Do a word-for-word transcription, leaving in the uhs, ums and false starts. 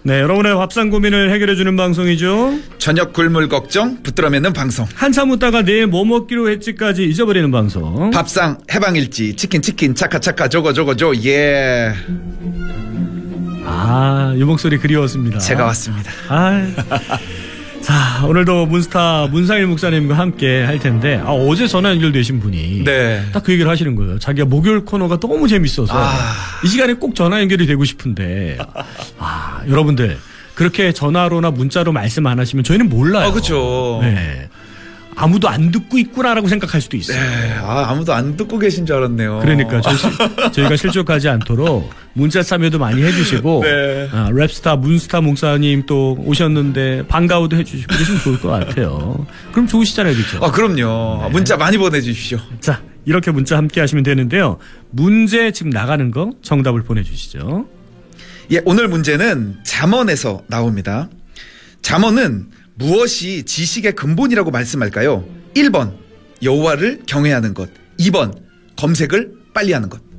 네, 여러분의 밥상 고민을 해결해주는 방송이죠. 저녁 굴물 걱정 붙들어 매는 방송. 한참 웃다가 내일 뭐 먹기로 했지까지 잊어버리는 방송. 밥상 해방일지 치킨 치킨 차카 차카 저거 저거 저 예. 아, 이 목소리 그리웠습니다. 제가 왔습니다. 아, 자, 오늘도 문스타 문상일 목사님과 함께 할 텐데, 아, 어제 전화 연결되신 분이 네. 딱 그 얘기를 하시는 거예요. 자기가 목요일 코너가 너무 재밌어서 아. 이 시간에 꼭 전화 연결이 되고 싶은데, 아, 여러분들 그렇게 전화로나 문자로 말씀 안 하시면 저희는 몰라요. 아, 그렇죠. 네. 아무도 안 듣고 있구나라고 생각할 수도 있어요. 네. 아, 아무도 안 듣고 계신 줄 알았네요. 그러니까 저희, 저희가 실족하지 않도록 문자 참여도 많이 해주시고 네. 아, 랩스타 문스타 목사님 또 오셨는데 반가워도 해주시고 그러시면 좋을 것 같아요. 그럼 좋으시잖아요, 그렇죠? 아, 그럼요. 네. 문자 많이 보내주십시오. 자, 이렇게 문자 함께 하시면 되는데요. 문제 지금 나가는 거 정답을 보내주시죠. 예, 오늘 문제는 잠언에서 나옵니다. 잠언은 무엇이 지식의 근본이라고 말씀할까요? 일 번 여호와를 경외하는 것, 이 번 검색을 빨리 하는 것.